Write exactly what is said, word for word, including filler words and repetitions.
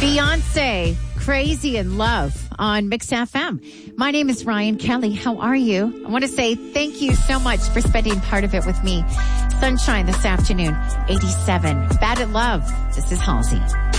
Beyonce, Crazy in Love on Mix F M. My name is Ryan Kelly. How are you? I want to say thank you so much for spending part of it with me. Sunshine this afternoon, eighty-seven. Bad at Love. This is Halsey.